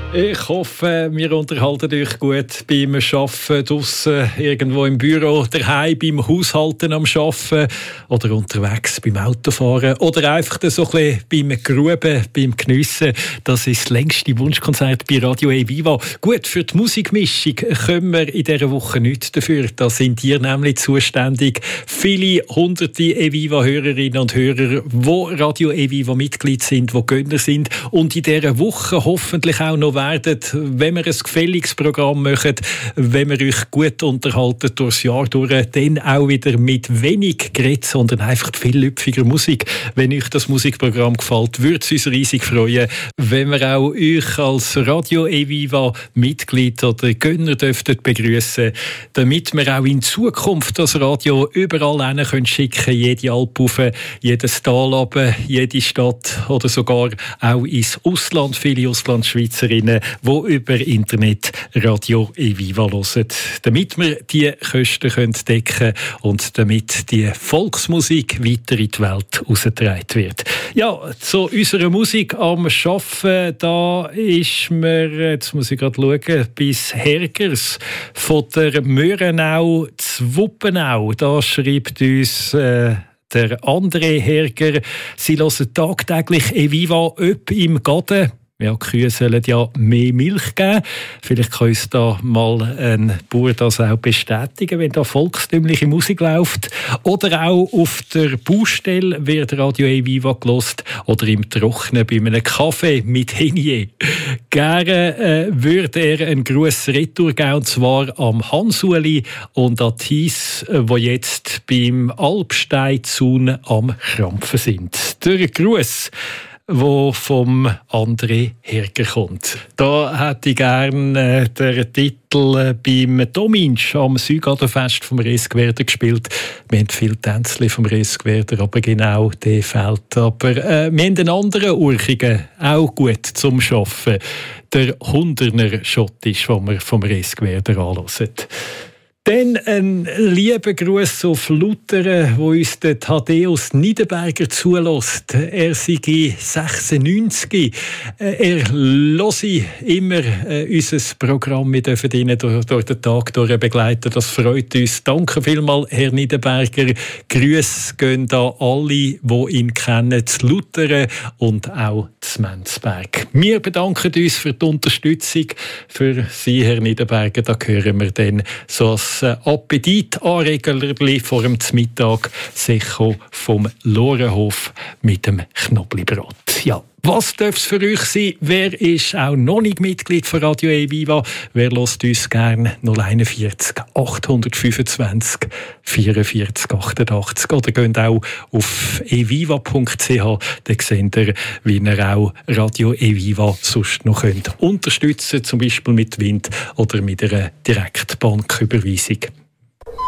Ich hoffe, wir unterhalten euch gut beim Arbeiten, draussen, irgendwo im Büro, daheim, beim Haushalten am Arbeiten oder unterwegs beim Autofahren oder einfach so ein bisschen beim Gruben, beim Geniessen. Das ist das längste Wunschkonzert bei Radio E-Viva. Gut, für die Musikmischung können wir in dieser Woche nichts dafür. Da sind ihr nämlich zuständig. Viele hunderte E-Viva-Hörerinnen und Hörer, die Radio E-Viva Mitglied sind, die Gönner sind und in dieser Woche hoffentlich auch noch werden, wenn wir ein gefälliges Programm machen, wenn wir euch gut unterhalten durchs Jahr durch, dann auch wieder mit wenig Gerät, sondern einfach viel lüpfiger Musik. Wenn euch das Musikprogramm gefällt, würde es uns riesig freuen, wenn wir auch euch als Radio E-Viva Mitglied oder Gönner dürften begrüßen, damit wir auch in Zukunft das Radio überall hin können schicken, jede Alp rauf, jedes Tal runter, jede Stadt oder sogar auch ins Ausland, viele Auslandschweizerinnen, die über Internet Radio E-Viva hören, damit wir die Kosten decken können und damit die Volksmusik weiter in die Welt herausgetragen wird. Ja, zu unserer Musik am Arbeiten, da ist mir, jetzt muss ich gerade schauen, bis Hergers von der Möhrenau zu Wuppenau. Da schreibt uns der André Herger, sie hören tagtäglich E-Viva ob im Gaden. Ja, die Kühe sollen ja mehr Milch geben. Vielleicht kann uns da mal ein Bauer das auch bestätigen, wenn da volkstümliche Musik läuft. Oder auch auf der Baustelle wird Radio E-Viva gehört oder im Trocknen bei einem Kaffee mit Henier. Gerne würde er einen Gruß retour geben, und zwar am Hansuli und an Thies, die jetzt beim Alpsteinzaun am Krampfen sind. Der Gruß, wo vom André Herger kommt. Da hätte ich gerne den Titel beim Dominsch am Sügadenfest vom Ressgwerder gespielt. Wir haben viele Tänzchen vom Ressgwerder, aber genau der fehlt. Aber wir haben einen anderen Urchigen, auch gut zum Arbeiten. Der Hunderner Schottisch, den wir vom Ressgwerder anhören. Dann ein lieber Gruß auf Luthern, wo uns der Thaddeus Niederberger zulässt. Er sei 96. Er höre immer unser Programm. Wir dürfen ihn durch den Tag begleiten. Das freut uns. Danke vielmals, Herr Niederberger. Grüße gehen da alle, die ihn kennen, zu Luthern und auch zu Menzberg. Wir bedanken uns für die Unterstützung. Für Sie, Herr Niederberger, da hören wir dann so Appetitanregerli vor dem Mittag sicher vom Lorenhof mit dem Knoblauchbrot. Ja, was darf es für euch sein? Wer ist auch noch nicht Mitglied von Radio E-Viva? Wer hört uns gerne? 041 825 44 88 oder geht auch auf eviva.ch. Da seht ihr, wie ihr auch Radio E-Viva sonst noch könnt unterstützen, zum Beispiel mit Wind oder mit einer Direktbanküberweisung.